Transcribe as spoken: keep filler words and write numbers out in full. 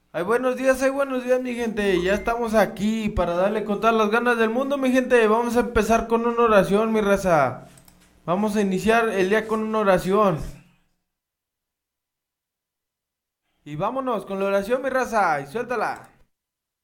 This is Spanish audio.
Ay, buenos días, ay, buenos días, mi gente. Ya estamos aquí para darle con todas las ganas del mundo, mi gente. Vamos a empezar con una oración, mi raza. Vamos a iniciar el día con una oración. Y vámonos con la oración, mi raza. Y suéltala.